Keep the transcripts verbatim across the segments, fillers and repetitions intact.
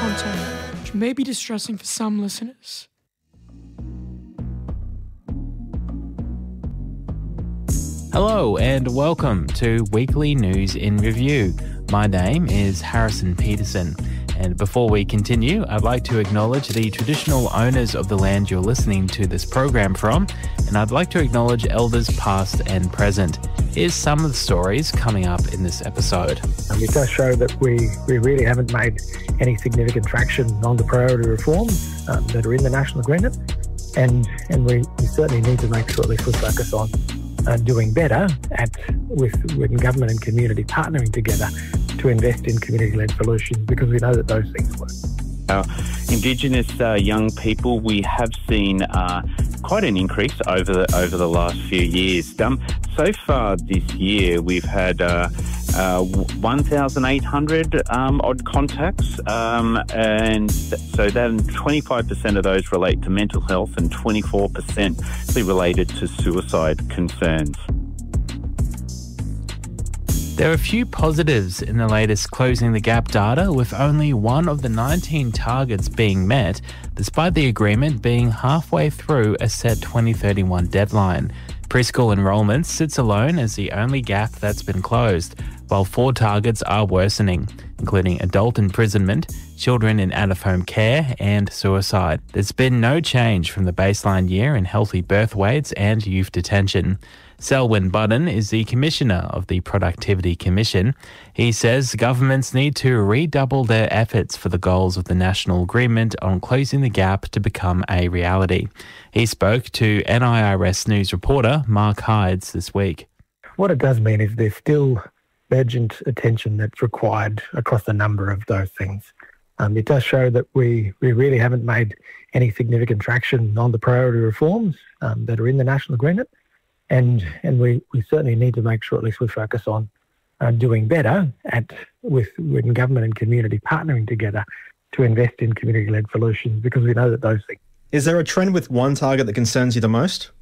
content, which may be distressing for some listeners. Hello and welcome to Weekly News in Review. My name is Harrison Peterson, and before we continue, I'd like to acknowledge the traditional owners of the land you're listening to this program from, and I'd like to acknowledge elders past and present. Here's some of the stories coming up in this episode. Um, it does show that we, we really haven't made any significant traction on the priority reforms um, that are in the national agreement, and and we, we certainly need to make sure at least we focus on uh, doing better at with, with government and community partnering together to invest in community-led solutions, because we know that those things work. Our Indigenous uh, young people, we have seen uh, quite an increase over the, over the last few years. Um, so far this year, we've had uh, uh, one thousand eight hundred um, odd contacts, um, and so then twenty-five percent of those relate to mental health and twenty-four percent related to suicide concerns. There are a few positives in the latest Closing the Gap data, with only one of the nineteen targets being met, despite the agreement being halfway through a set twenty thirty-one deadline. Preschool enrolment sits alone as the only gap that's been closed, while four targets are worsening, including adult imprisonment, children in out-of-home care, and suicide. There's been no change from the baseline year in healthy birth weights and youth detention. Selwyn Budden is the Commissioner of the Productivity Commission. He says governments need to redouble their efforts for the goals of the National Agreement on Closing the Gap to become a reality. He spoke to N I R S News reporter Mark Hydes this week. What it does mean is there's still urgent attention that's required across a number of those things. Um, it does show that we, we really haven't made any significant traction on the priority reforms um, that are in the National Agreement. And and we, we certainly need to make sure at least we focus on uh, doing better at with when government and community partnering together to invest in community-led solutions, because we know that those things. Is there a trend with one target that concerns you the most?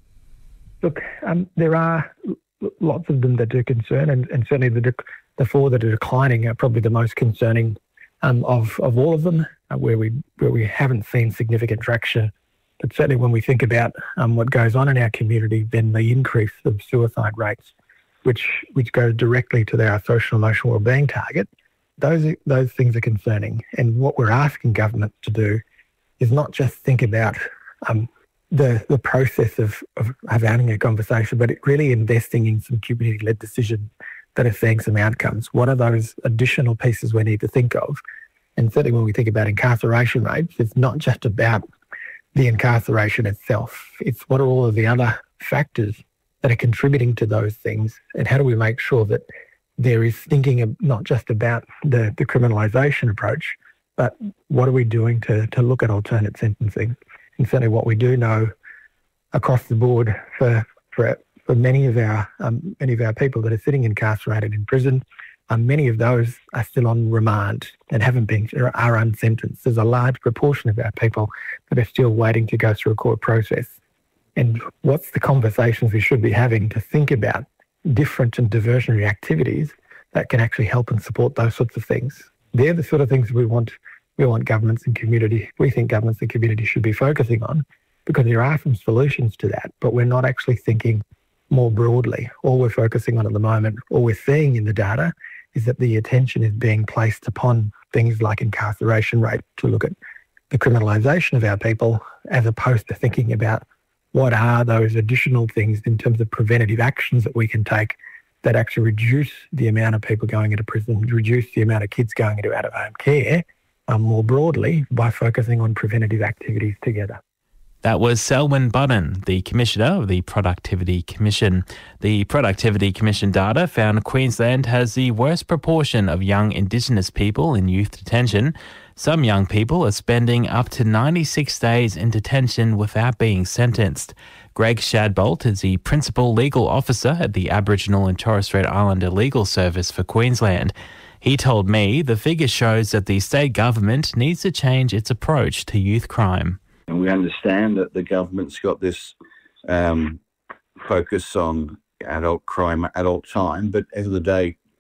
Look, um, there are lots of them that do concern, and, and certainly the dec- the four that are declining are probably the most concerning um, of of all of them, uh, where we where we haven't seen significant traction. But certainly when we think about um, what goes on in our community, then the increase of suicide rates, which which goes directly to our social and emotional wellbeing target, those those things are concerning. And what we're asking government to do is not just think about um, the the process of, of, of having a conversation, but it really investing in some community-led decisions that are seeing some outcomes. What are those additional pieces we need to think of? And certainly when we think about incarceration rates, it's not just about the incarceration itself. It's what are all of the other factors that are contributing to those things, and how do we make sure that there is thinking of not just about the, the criminalisation approach, but what are we doing to, to look at alternate sentencing? And certainly what we do know across the board for for, for many of our um, many of our people that are sitting incarcerated in prison, Um, many of those are still on remand and haven't been, are unsentenced. There's a large proportion of our people that are still waiting to go through a court process. And what's the conversations we should be having to think about different and diversionary activities that can actually help and support those sorts of things? They're the sort of things we want we want governments and community, we think governments and community should be focusing on, because there are some solutions to that, but we're not actually thinking more broadly. All we're focusing on at the moment, all we're seeing in the data, is that the attention is being placed upon things like incarceration rate to look at the criminalisation of our people, as opposed to thinking about what are those additional things in terms of preventative actions that we can take that actually reduce the amount of people going into prison, reduce the amount of kids going into out-of-home care um, more broadly by focusing on preventative activities together. That was Selwyn Budden, the Commissioner of the Productivity Commission. The Productivity Commission data found Queensland has the worst proportion of young Indigenous people in youth detention. Some young people are spending up to ninety-six days in detention without being sentenced. Greg Shadbolt is the Principal Legal Officer at the Aboriginal and Torres Strait Islander Legal Service for Queensland. He told me the figure shows that the state government needs to change its approach to youth crime. And we understand that the government's got this um, focus on adult crime, adult time, but at the end of the day,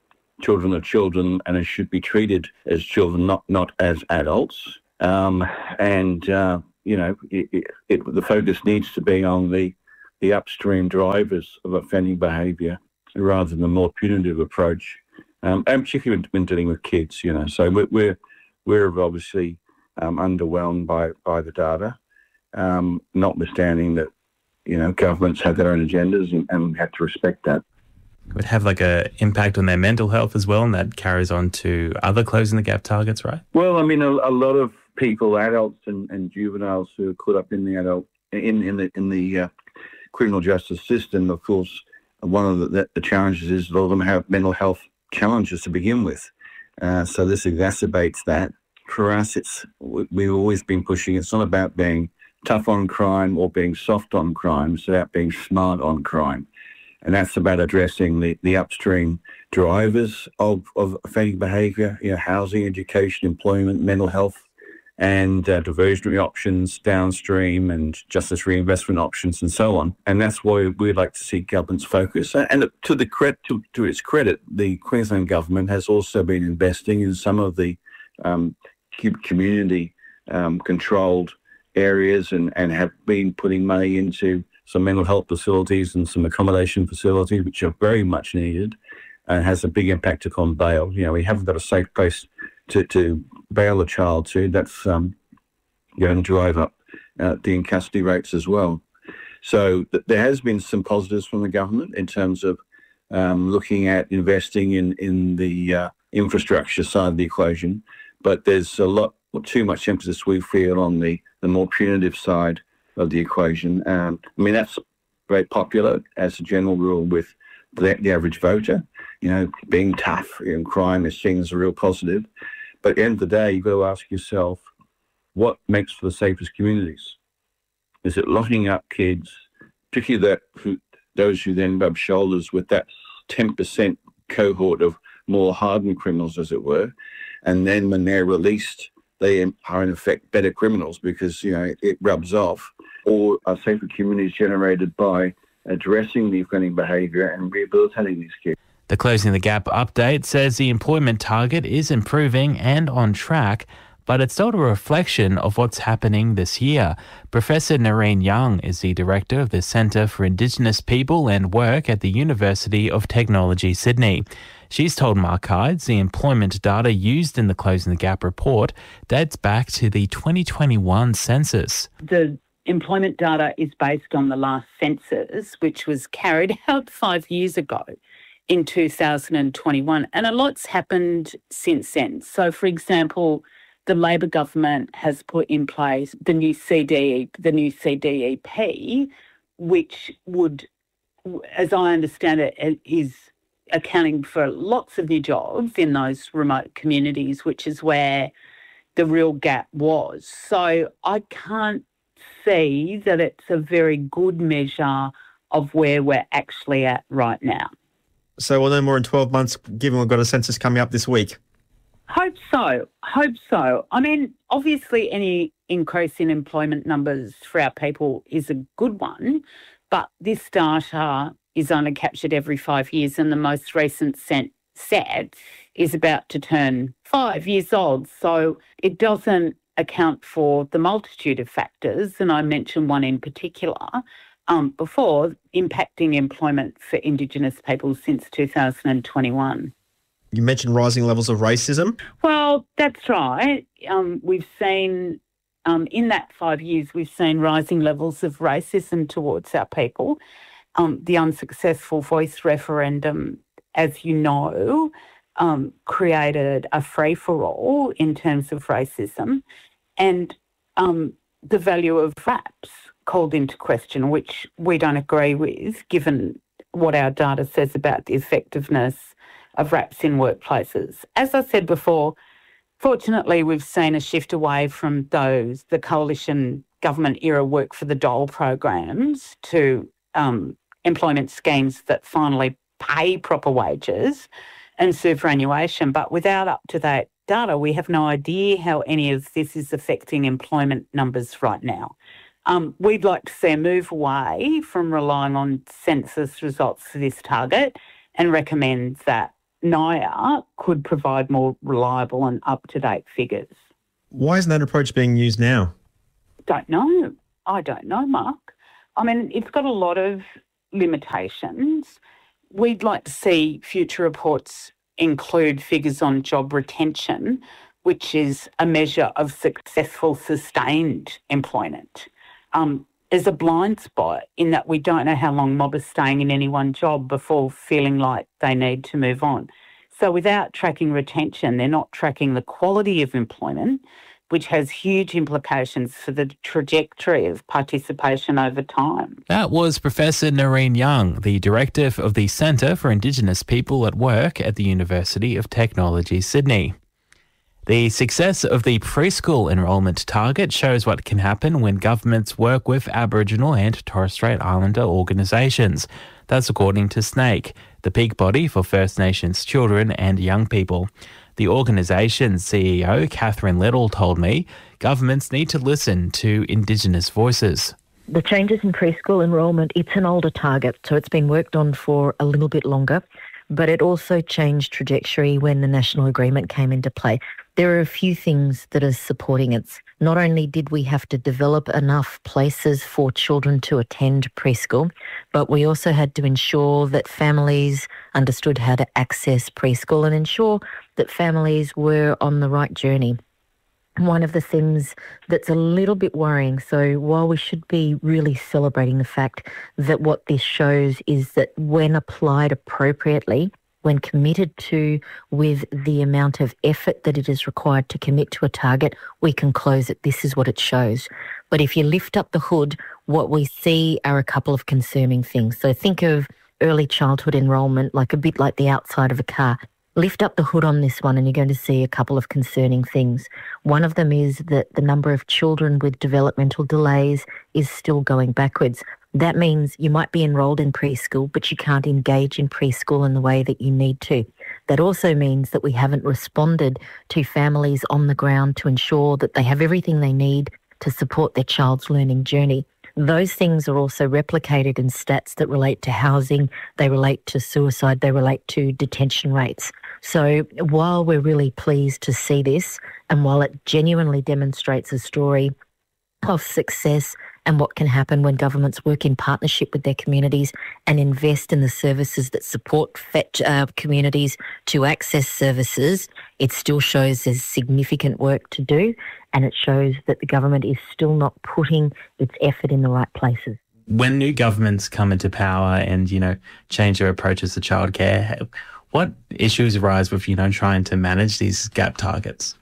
children are children and should be treated as children, not not as adults. Um, and uh, you know, it, it, it, the focus needs to be on the the upstream drivers of offending behaviour rather than the more punitive approach, um, and particularly when dealing with kids. You know, so we're we're, we're obviously um, underwhelmed by by the data, um, notwithstanding that you know governments have their own agendas and, and we have to respect that. It would have like a impact on their mental health as well, and that carries on to other closing the gap targets, right? Well, I mean, a, a lot of people, adults and, and juveniles who are caught up in the adult in in the in the uh, criminal justice system, of course, one of the, the challenges is a lot of them have mental health challenges to begin with. Uh, so this exacerbates that. For us, it's we've always been pushing. It's not about being tough on crime or being soft on crime. It's about being smart on crime. And that's about addressing the, the upstream drivers of, of offending behaviour, you know, housing, education, employment, mental health, and uh, diversionary options downstream and justice reinvestment options and so on. And that's why we'd like to see government's focus. And to the credit, to, to its credit, the Queensland government has also been investing in some of the um, community um, controlled areas and, and have been putting money into some mental health facilities and some accommodation facilities, which are very much needed and has a big impact upon bail. You know, we haven't got a safe place to, to bail a child to. That's um, going to drive up uh, the in-custody rates as well. So th- there has been some positives from the government in terms of um, looking at investing in, in the uh, infrastructure side of the equation, but there's a lot, too much emphasis, we feel, on the, the more punitive side of the equation. Um, I mean, that's very popular as a general rule with the, the average voter. You know, being tough in crime is seen as a real positive. But at the end of the day, you've got to ask yourself, what makes for the safest communities? Is it locking up kids, particularly that who, those who then rub shoulders with that ten percent cohort of more hardened criminals, as it were, and then when they're released, they are in effect better criminals because, you know, it, it rubs off, or are safer communities generated by addressing the offending behaviour and rehabilitating these kids. The Closing the Gap update says the employment target is improving and on track, but it's not a reflection of what's happening this year. Professor Noreen Young is the director of the Centre for Indigenous People and Work at the University of Technology, Sydney. She's told Mark Hydes the employment data used in the Closing the Gap report dates back to the twenty twenty-one census. The employment data is based on the last census, which was carried out five years ago in two thousand twenty-one, and a lot's happened since then. So, for example, the Labor government has put in place the new C D E, the new C D E P, which would, as I understand it, is accounting for lots of new jobs in those remote communities, which is where the real gap was. So I can't see that it's a very good measure of where we're actually at right now. So we'll know more in twelve months, given we've got a census coming up this week. Hope so. Hope so. I mean, obviously any increase in employment numbers for our people is a good one, but this data is only captured every five years and the most recent set is about to turn five years old. So it doesn't account for the multitude of factors, and I mentioned one in particular um, before, impacting employment for Indigenous people since two thousand twenty-one. You mentioned rising levels of racism. Well, that's right. Um, we've seen, um, in that five years, we've seen rising levels of racism towards our people. Um, the unsuccessful voice referendum, as you know, um, created a free-for-all in terms of racism, and um, the value of RAPS called into question, which we don't agree with, given what our data says about the effectiveness of RAPS in workplaces. As I said before, fortunately, we've seen a shift away from those, the coalition government era work for the dole programs to um, employment schemes that finally pay proper wages and superannuation. But without up-to-date data, we have no idea how any of this is affecting employment numbers right now. Um, we'd like to see a move away from relying on census results for this target and recommend that N I A could provide more reliable and up-to-date figures. Why isn't that approach being used now? Don't know. I don't know, Mark. I mean, it's got a lot of limitations. We'd like to see future reports include figures on job retention, which is a measure of successful, sustained employment. Um, there's a blind spot in that we don't know how long mob are staying in any one job before feeling like they need to move on. So without tracking retention, they're not tracking the quality of employment, which has huge implications for the trajectory of participation over time. That was Professor Noreen Young, the Director of the Centre for Indigenous People at Work at the University of Technology, Sydney. The success of the preschool enrolment target shows what can happen when governments work with Aboriginal and Torres Strait Islander organisations. That's according to SNAICC, the peak body for First Nations children and young people. The organisation's C E O, Catherine Little, told me governments need to listen to Indigenous voices. The changes in preschool enrolment, it's an older target, so it's been worked on for a little bit longer, but it also changed trajectory when the national agreement came into play. There are a few things that are supporting it. Not only did we have to develop enough places for children to attend preschool, but we also had to ensure that families understood how to access preschool and ensure that families were on the right journey. One of the things that's a little bit worrying, so while we should be really celebrating the fact that what this shows is that when applied appropriately, when committed to with the amount of effort that it is required to commit to a target, we can close it. This is what it shows. But if you lift up the hood, what we see are a couple of concerning things. So think of early childhood enrolment like a bit like the outside of a car. Lift up the hood on this one and you're going to see a couple of concerning things. One of them is that the number of children with developmental delays is still going backwards. That means you might be enrolled in preschool, but you can't engage in preschool in the way that you need to. That also means that we haven't responded to families on the ground to ensure that they have everything they need to support their child's learning journey. Those things are also replicated in stats that relate to housing, they relate to suicide, they relate to detention rates. So while we're really pleased to see this, and while it genuinely demonstrates a story of success and what can happen when governments work in partnership with their communities and invest in the services that support fetch, uh, communities to access services, it still shows there's significant work to do, and it shows that the government is still not putting its effort in the right places. When new governments come into power and, you know, change their approaches to childcare, what issues arise with, you know, trying to manage these gap targets?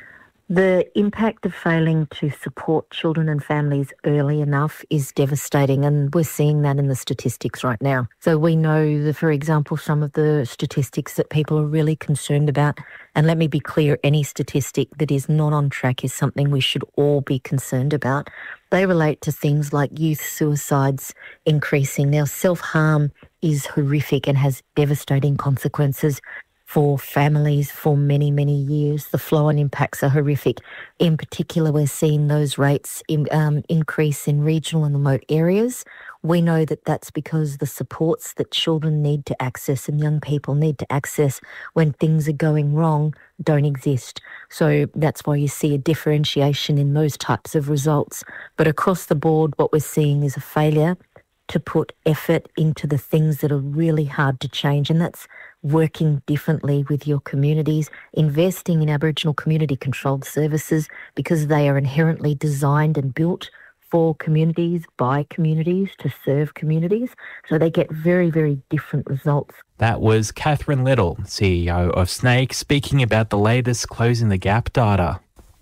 The impact of failing to support children and families early enough is devastating, and we're seeing that in the statistics right now. So we know that, for example, some of the statistics that people are really concerned about, and let me be clear, any statistic that is not on track is something we should all be concerned about. They relate to things like youth suicides increasing. Now, self-harm is horrific and has devastating consequences for families for many, many years. The flow-on impacts are horrific. In particular, we're seeing those rates in, um, increase in regional and remote areas. We know that that's because the supports that children need to access and young people need to access when things are going wrong don't exist. So that's why you see a differentiation in those types of results. But across the board, what we're seeing is a failure to put effort into the things that are really hard to change, and that's working differently with your communities, investing in Aboriginal community-controlled services because they are inherently designed and built for communities, by communities, to serve communities. So they get very, very different results. That was Catherine Little, C E O of SNAICC, speaking about the latest Closing the Gap data.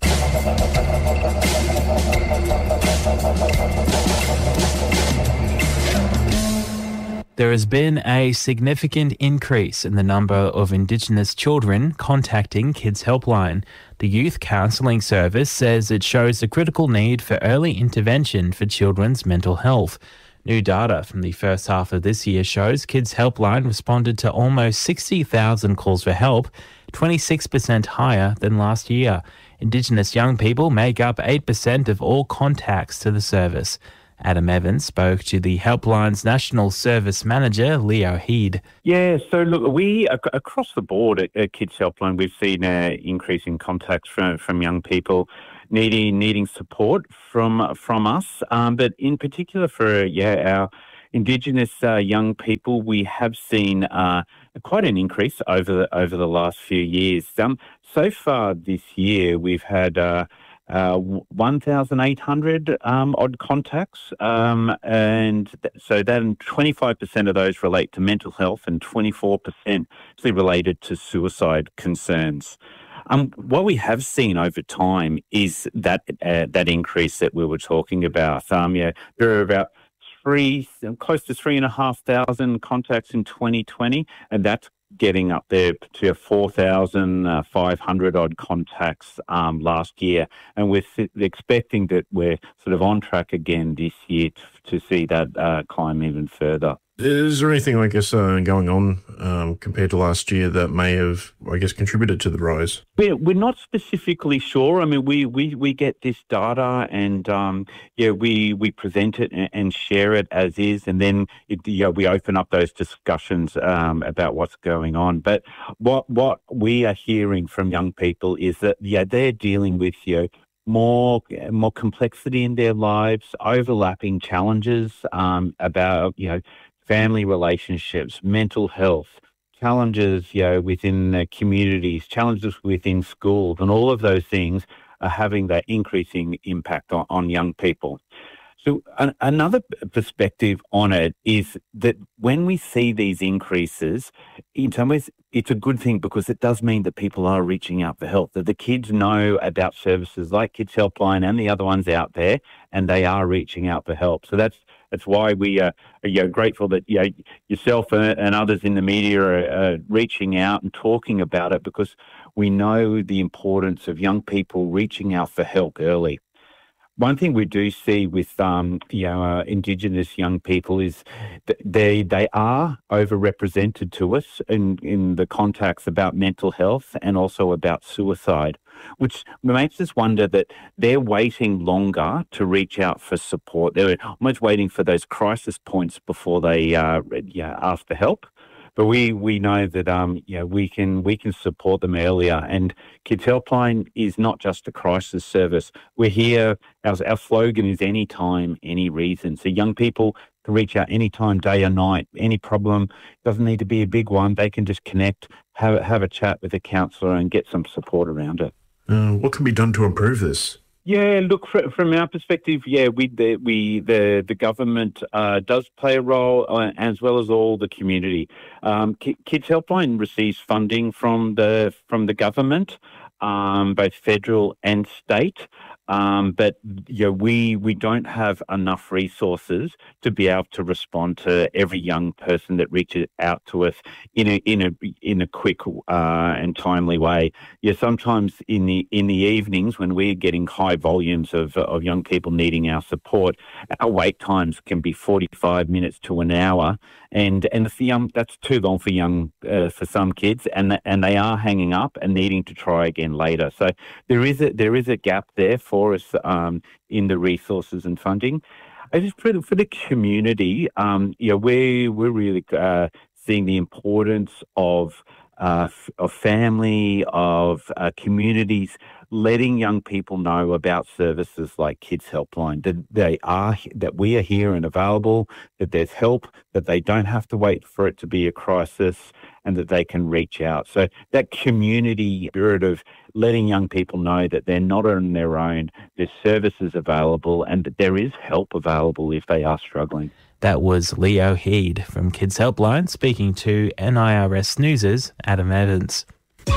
There has been a significant increase in the number of Indigenous children contacting Kids Helpline. The Youth Counselling Service says it shows the critical need for early intervention for children's mental health. New data from the first half of this year shows Kids Helpline responded to almost sixty thousand calls for help, twenty-six percent higher than last year. Indigenous young people make up eight percent of all contacts to the service. Adam Evans spoke to the Helpline's National Service Manager, Leo Heed. Yeah, so look, we, ac- across the board at, at Kids Helpline, we've seen an increase in contacts from, from young people needing needing support from from us. Um, but in particular for, yeah, our Indigenous uh, young people, we have seen uh, quite an increase over the, over the last few years. Um, so far this year, we've had uh, uh, one thousand eight hundred um, odd contacts, um, and th- so then twenty-five percent of those relate to mental health and twenty-four percent actually related to suicide concerns. Um, what we have seen over time is that uh, that increase that we were talking about. Um, yeah, there are about three, close to three and a half thousand contacts in twenty twenty, and that's getting up there to four thousand five hundred odd contacts um, last year. And we're expecting that we're sort of on track again this year to, to see that uh, climb even further. Is there anything, I guess, uh, going on um, compared to last year that may have, I guess, contributed to the rise? We're, we're not specifically sure. I mean, we, we, we get this data and, um, yeah, we, we present it and, and share it as is, and then it, you know, we open up those discussions um, about what's going on. But what what we are hearing from young people is that, yeah, they're dealing with, you know, more more complexity in their lives, overlapping challenges um, about, you know, family relationships, mental health, challenges, you know, within the communities, challenges within schools, and all of those things are having that increasing impact on, on young people. So an, another perspective on it is that when we see these increases, in some ways, it's a good thing because it does mean that people are reaching out for help, that the kids know about services like Kids Helpline and the other ones out there, and they are reaching out for help. So that's That's why we uh, are you know, grateful that you know, yourself and others in the media are uh, reaching out and talking about it, because we know the importance of young people reaching out for help early. One thing we do see with um, you know, uh, Indigenous young people is that they they are overrepresented to us in, in the contacts about mental health and also about suicide, which makes us wonder that they're waiting longer to reach out for support. They're almost waiting for those crisis points before they uh, yeah, ask for help. But we, we know that um yeah we can we can support them earlier, and Kids Helpline is not just a crisis service. We're here. Our our slogan is anytime, any reason. So young people can reach out anytime, day or night. Any problem doesn't need to be a big one. They can just connect, have have a chat with a counsellor, and get some support around it. Uh, what can be done to improve this? Yeah, look, fr- from our perspective, yeah, we the we the the government uh, does play a role, uh, as well as all the community. Um, K- Kids Helpline receives funding from the from the government, um, both federal and state. Um, but you know, we we don't have enough resources to be able to respond to every young person that reaches out to us in a in a in a quick uh, and timely way. Yeah, sometimes in the in the evenings when we're getting high volumes of of young people needing our support, our wait times can be forty-five minutes to an hour, and and for young, that's too long for young uh, for some kids, and and they are hanging up and needing to try again later. So there is a there is a gap there for for us um, in the resources and funding. I just for the, for the community, um, you know, we we're really uh, seeing the importance of uh, f- of family, of uh, communities, letting young people know about services like Kids Helpline, that they are that we are here and available, that there's help, that they don't have to wait for it to be a crisis, and that they can reach out. So that community spirit of letting young people know that they're not on their own, there's services available, and that there is help available if they are struggling. That was Leo Heed from Kids Helpline speaking to N I R S News' Adam Evans.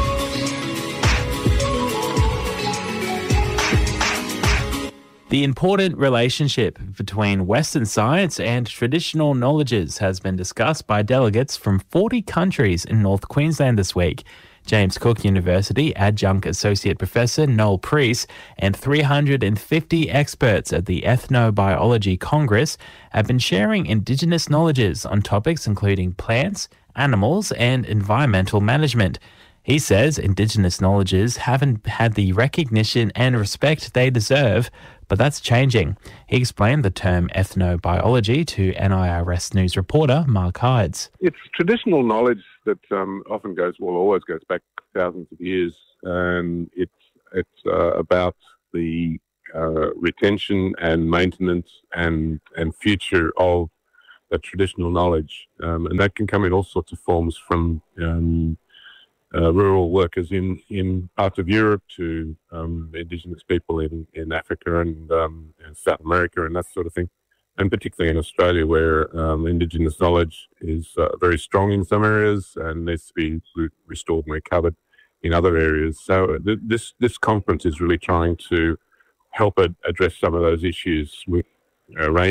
The important relationship between Western science and traditional knowledges has been discussed by delegates from forty countries in North Queensland this week. James Cook University Adjunct Associate Professor Noel Priest and three hundred fifty experts at the Ethnobiology Congress have been sharing Indigenous knowledges on topics including plants, animals and environmental management. He says Indigenous knowledges haven't had the recognition and respect they deserve, But that's changing. He explained the term ethnobiology to N I R S News reporter Mark Hydes. It's traditional knowledge that um, often goes, well, always goes back thousands of years, and it's it's uh, about the uh, retention and maintenance and and future of that traditional knowledge, um, and that can come in all sorts of forms, from um, uh, rural workers in, in parts of Europe to um, Indigenous people in, in Africa and, um, and South America and that sort of thing, and particularly in Australia, where um, Indigenous knowledge is uh, very strong in some areas and needs to be re- restored and recovered in other areas. So th- this this conference is really trying to help ad- address some of those issues with a range